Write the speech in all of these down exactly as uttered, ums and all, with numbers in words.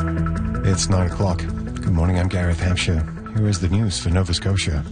It's nine o'clock. Good morning, I'm Gareth Hampshire. Here is the news for Nova Scotia.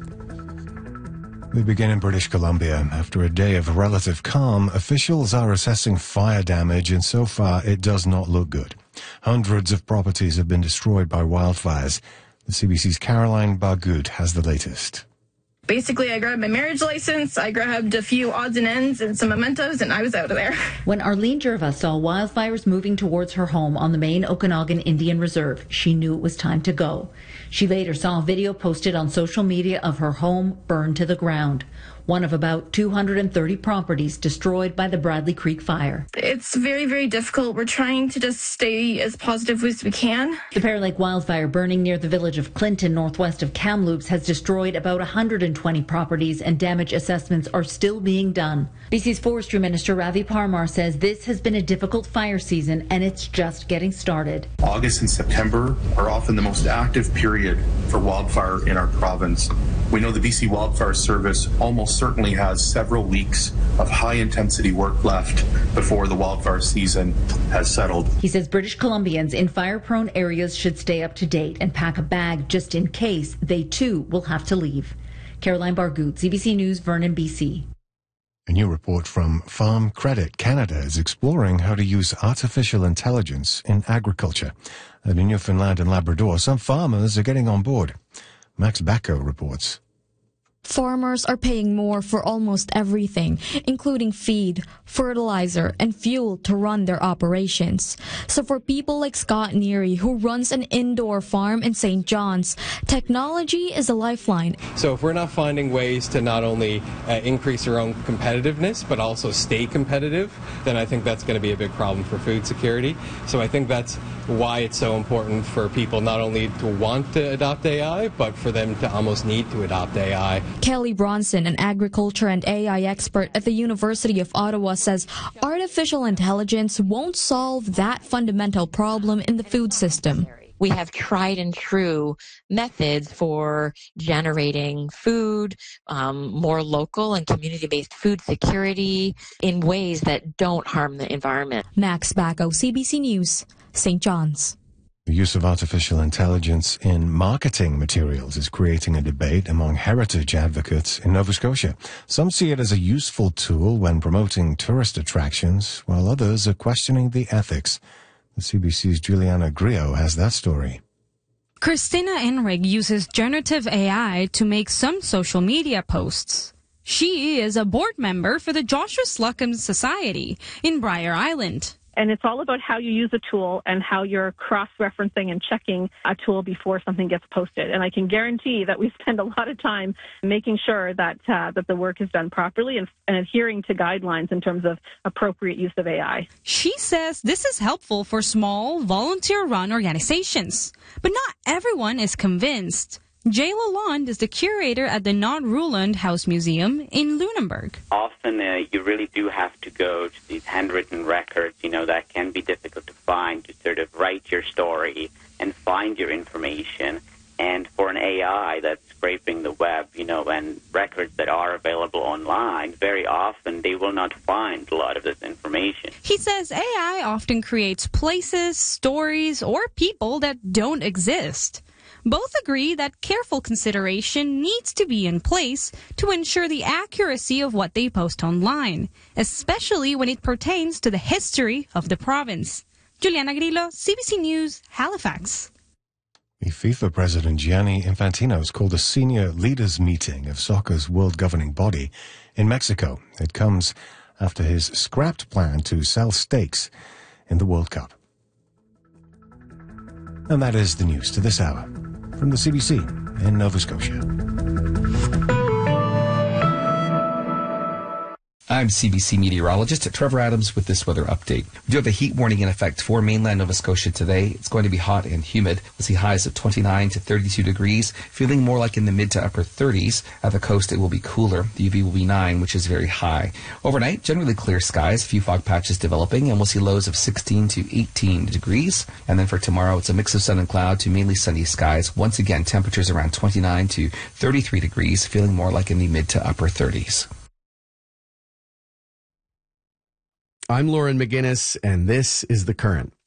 We begin in British Columbia. After a day of relative calm, officials are assessing fire damage, and so far it does not look good. Hundreds of properties have been destroyed by wildfires. The C B C's Caroline Bargood has the latest. Basically, I grabbed my marriage license, I grabbed a few odds and ends and some mementos, and I was out of there. When Arlene Jerva saw wildfires moving towards her home on the main Okanagan Indian Reserve, she knew it was time to go. She later saw a video posted on social media of her home burned to the ground, one of about two hundred thirty properties destroyed by the Bradley Creek fire. It's very, very difficult. We're trying to just stay as positive as we can. The Pear Lake wildfire burning near the village of Clinton, northwest of Kamloops, has destroyed about one hundred twenty properties, and damage assessments are still being done. B C's Forestry Minister Ravi Parmar says this has been a difficult fire season, and it's just getting started. August and September are often the most active period for wildfire in our province. We know the B C Wildfire Service almost certainly has several weeks of high-intensity work left before the wildfire season has settled. He says British Columbians in fire-prone areas should stay up to date and pack a bag just in case they too will have to leave. Caroline Bargood, C B C News, Vernon, B C. A new report from Farm Credit Canada is exploring how to use artificial intelligence in agriculture. And in Newfoundland and Labrador, some farmers are getting on board. Max Bacco reports. Farmers are paying more for almost everything, including feed, fertilizer, and fuel to run their operations. So for people like Scott Neary, who runs an indoor farm in Saint John's, technology is a lifeline. So if we're not finding ways to not only uh, increase our own competitiveness, but also stay competitive, then I think that's going to be a big problem for food security. So I think that's why it's so important for people not only to want to adopt A I, but for them to almost need to adopt A I. Kelly Bronson, an agriculture and A I expert at the University of Ottawa, says artificial intelligence won't solve that fundamental problem in the food system. We have tried and true methods for generating food, um, more local and community-based food security in ways that don't harm the environment. Max Bacco, C B C News, Saint John's. The use of artificial intelligence in marketing materials is creating a debate among heritage advocates in Nova Scotia. Some see it as a useful tool when promoting tourist attractions, while others are questioning the ethics. The C B C's Juliana Griot has that story. Christina Enrig uses generative A I to make some social media posts. She is a board member for the Joshua Slocum Society in Briar Island. And it's all about how you use a tool and how you're cross-referencing and checking a tool before something gets posted. And I can guarantee that we spend a lot of time making sure that uh, that the work is done properly and, and adhering to guidelines in terms of appropriate use of A I. She says this is helpful for small, volunteer-run organizations. But not everyone is convinced. Jay Lalonde is the curator at the Nod Ruland House Museum in Lunenburg. Often uh, you really do have to go to these handwritten records, you know, that can be difficult to find, to sort of write your story and find your information. And for an A I that's scraping the web, you know, and records that are available online, very often they will not find a lot of this information. He says A I often creates places, stories, or people that don't exist. Both agree that careful consideration needs to be in place to ensure the accuracy of what they post online, especially when it pertains to the history of the province. Juliana Grillo, C B C News, Halifax. The FIFA president Gianni Infantino has called a senior leaders meeting of soccer's world governing body in Mexico. It comes after his scrapped plan to sell stakes in the World Cup. And that is the news to this hour. From the C B C in Nova Scotia. I'm C B C meteorologist Trevor Adams with this weather update. We do have a heat warning in effect for mainland Nova Scotia today. It's going to be hot and humid. We'll see highs of twenty-nine to thirty-two degrees, feeling more like in the mid to upper thirties. At the coast, it will be cooler. The U V will be nine, which is very high. Overnight, generally clear skies, a few fog patches developing, and we'll see lows of sixteen to eighteen degrees. And then for tomorrow, it's a mix of sun and cloud to mainly sunny skies. Once again, temperatures around twenty-nine to thirty-three degrees, feeling more like in the mid to upper thirties. I'm Lauren McGinnis, and this is The Current.